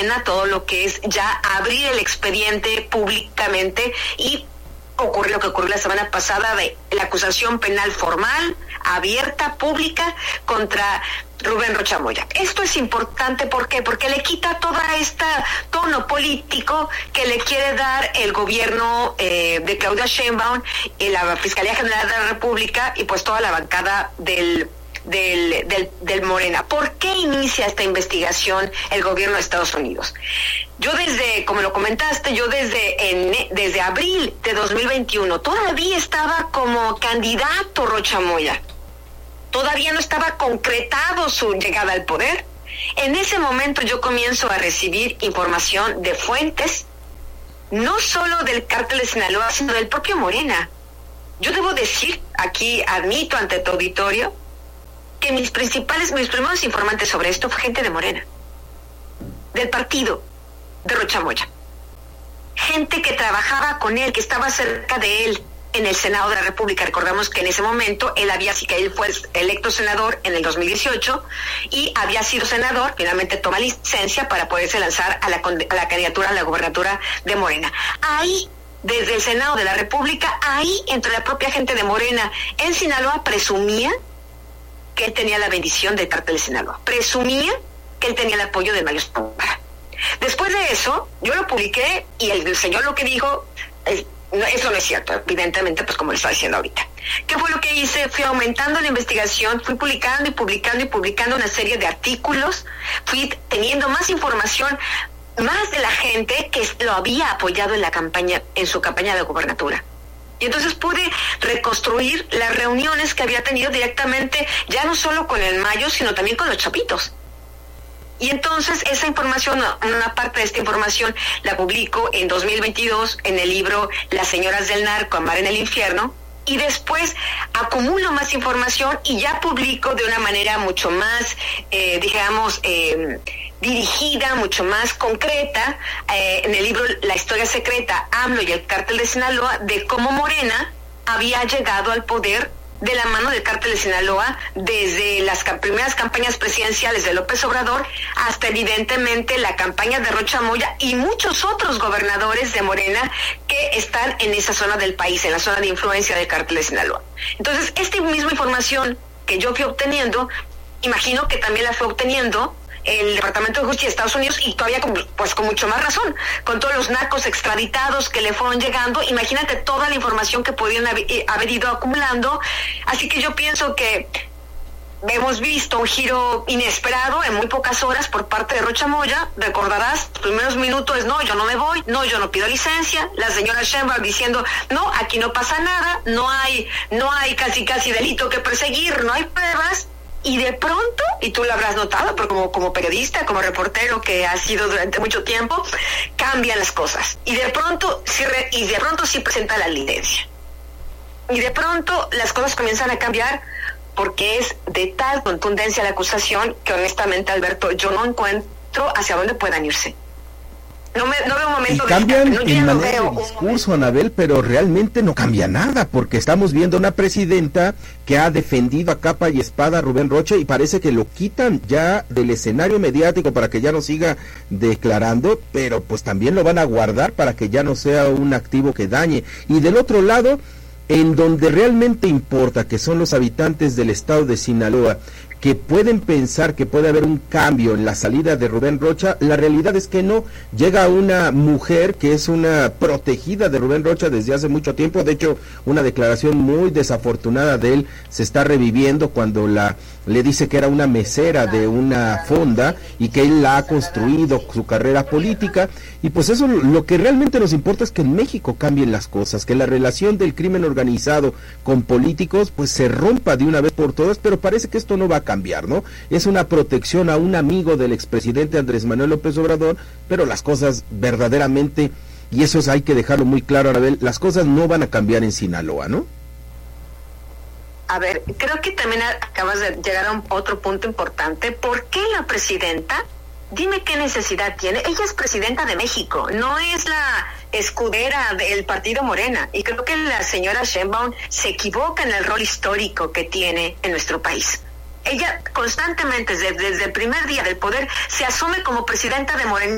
Morena todo lo que es ya abrir el expediente públicamente y ocurrió lo que ocurrió la semana pasada de la acusación penal formal, abierta, pública, contra Rubén Rocha Moya. Esto es importante, ¿por qué? Porque le quita toda esta tono político que le quiere dar el gobierno de Claudia Sheinbaum y la Fiscalía General de la República y pues toda la bancada del Morena. ¿Por qué inicia esta investigación el gobierno de Estados Unidos? Yo como lo comentaste, desde abril de 2021 todavía estaba como candidato Rocha Moya. Todavía no estaba concretado su llegada al poder. En ese momento yo comienzo a recibir información de fuentes, no solo del cártel de Sinaloa, sino del propio Morena. Yo debo decir, aquí admito ante tu auditorio, que mis primeros informantes sobre esto fue gente de Morena, del partido de Rocha Moya. Gente que trabajaba con él, que estaba cerca de él en el Senado de la República. Recordamos que en ese momento él fue electo senador en el 2018 y había sido senador, finalmente toma licencia para poderse lanzar a la candidatura a la gobernatura de Morena. Ahí, desde el Senado de la República, ahí entre la propia gente de Morena en Sinaloa presumía que él tenía la bendición del cártel de Sinaloa. Presumía que él tenía el apoyo de Mario Zambada. Después de eso, yo lo publiqué y el señor lo que dijo, eso no es cierto, evidentemente, pues como le estaba diciendo ahorita. ¿Qué fue lo que hice? Fui aumentando la investigación, fui publicando una serie de artículos, fui teniendo más información, más de la gente que lo había apoyado en su campaña de gobernatura. Y entonces pude reconstruir las reuniones que había tenido directamente, ya no solo con el Mayo, sino también con los chapitos. Y entonces esa información, una parte de esta información la publico en 2022 en el libro Las Señoras del Narco, Amar en el Infierno, y después acumulo más información y ya publico de una manera mucho más, dirigida, mucho más concreta, en el libro La Historia Secreta, AMLO y el Cártel de Sinaloa, de cómo Morena había llegado al poder de la mano del cártel de Sinaloa desde las primeras campañas presidenciales de López Obrador hasta evidentemente la campaña de Rocha Moya y muchos otros gobernadores de Morena que están en esa zona del país, en la zona de influencia del cártel de Sinaloa. Entonces, esta misma información que yo fui obteniendo, imagino que también la fue obteniendo el Departamento de Justicia de Estados Unidos y todavía con mucho más razón, con todos los narcos extraditados que le fueron llegando. Imagínate toda la información que podían haber ido acumulando. Así que yo pienso que hemos visto un giro inesperado en muy pocas horas por parte de Rocha Moya. Recordarás, los primeros minutos, no, yo no me voy, no, yo no pido licencia. La señora Sheinbaum diciendo, no, aquí no pasa nada, no hay casi delito que perseguir, no hay pruebas. Y de pronto, y tú lo habrás notado, pero como periodista, como reportero que has sido durante mucho tiempo, cambian las cosas. Y de pronto sí presenta la licencia. Y de pronto las cosas comienzan a cambiar porque es de tal contundencia la acusación que honestamente, Alberto, yo no encuentro hacia dónde puedan irse. No veo un momento y cambian en manera de discurso, Anabel, pero realmente no cambia nada, porque estamos viendo una presidenta que ha defendido a capa y espada a Rubén Rocha y parece que lo quitan ya del escenario mediático para que ya no siga declarando, pero pues también lo van a guardar para que ya no sea un activo que dañe. Y del otro lado, en donde realmente importa, que son los habitantes del estado de Sinaloa, que pueden pensar que puede haber un cambio en la salida de Rubén Rocha, la realidad es que no. Llega una mujer que es una protegida de Rubén Rocha desde hace mucho tiempo. De hecho, una declaración muy desafortunada de él se está reviviendo cuando le dice que era una mesera de una fonda y que él la ha construido su carrera política. Y pues eso, lo que realmente nos importa es que en México cambien las cosas, que la relación del crimen organizado con políticos pues se rompa de una vez por todas, pero parece que esto no va a cambiar, ¿no? Es una protección a un amigo del expresidente Andrés Manuel López Obrador, pero las cosas verdaderamente, y eso hay que dejarlo muy claro, Anabel, las cosas no van a cambiar en Sinaloa, ¿no? A ver, creo que también acabas de llegar a otro punto importante. ¿Por qué la presidenta? Dime qué necesidad tiene. Ella es presidenta de México, no es la escudera del partido Morena. Y creo que la señora Sheinbaum se equivoca en el rol histórico que tiene en nuestro país. Ella constantemente, desde el primer día del poder, se asume como presidenta de Morena.